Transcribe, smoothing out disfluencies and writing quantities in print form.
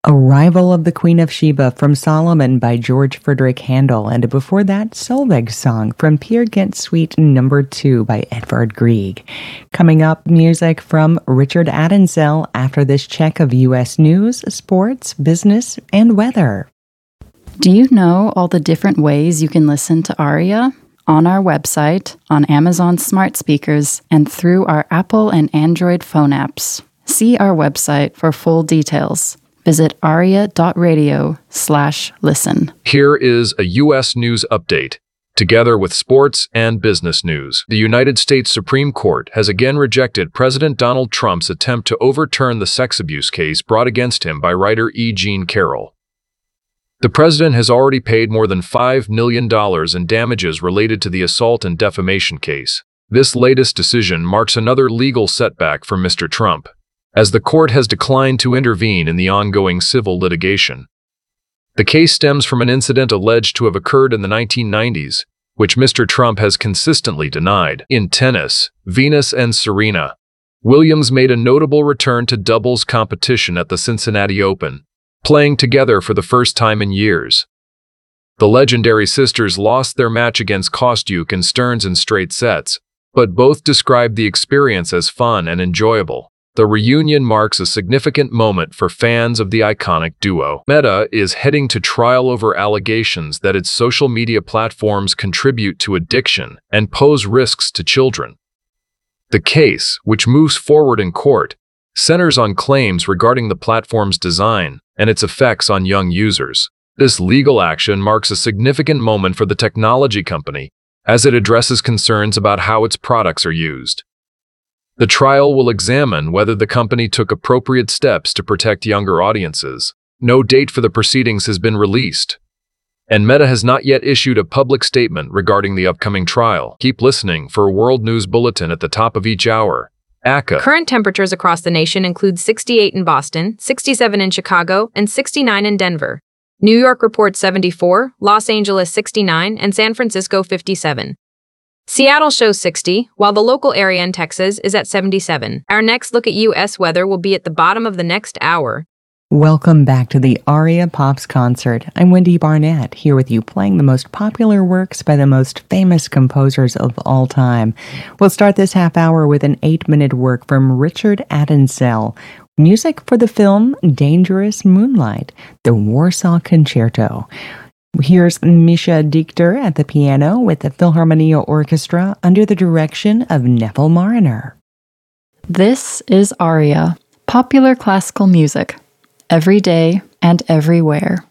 Arrival of the Queen of Sheba from Solomon by George Frederick Handel, and before that, Solveig's Song from Peer Gynt Suite No. 2 by Edvard Grieg. Coming up, music from Richard Adensell after this check of U.S. news, sports, business, and weather. Do you know all the different ways you can listen to Aria? On our website, on Amazon smart speakers, and through our Apple and Android phone apps. See our website for full details. Visit aria.radio/listen. Here is a U.S. news update. Together with sports and business news, the United States Supreme Court has again rejected President Donald Trump's attempt to overturn the sex abuse case brought against him by writer E. Jean Carroll. The president has already paid more than $5 million in damages related to the assault and defamation case. This latest decision marks another legal setback for Mr. Trump, as the court has declined to intervene in the ongoing civil litigation. The case stems from an incident alleged to have occurred in the 1990s, which Mr. Trump has consistently denied. In tennis, Venus and Serena Williams made a notable return to doubles competition at the Cincinnati Open, playing together for the first time in years. The legendary sisters lost their match against Kostyuk and Stearns in straight sets, but both described the experience as fun and enjoyable. The reunion marks a significant moment for fans of the iconic duo. Meta is heading to trial over allegations that its social media platforms contribute to addiction and pose risks to children. The case, which moves forward in court, centers on claims regarding the platform's design and its effects on young users. This legal action marks a significant moment for the technology company, as it addresses concerns about how its products are used. The trial will examine whether the company took appropriate steps to protect younger audiences. No date for the proceedings has been released, and Meta has not yet issued a public statement regarding the upcoming trial. Keep listening for a World News Bulletin at the top of each hour. ACA. Current temperatures across the nation include 68 in Boston, 67 in Chicago, and 69 in Denver. New York reports 74, Los Angeles 69, and San Francisco 57. Seattle shows 60, while the local area in Texas is at 77. Our next look at U.S. weather will be at the bottom of the next hour. Welcome back to the Aria Pops Concert. I'm Wendy Barnett, here with you playing the most popular works by the most famous composers of all time. We'll start this half hour with an 8-minute work from Richard Adensell. Music for the film Dangerous Moonlight, the Warsaw Concerto. Here's Misha Dichter at the piano with the Philharmonia Orchestra under the direction of Neville Mariner. This is Aria, popular classical music, every day and everywhere.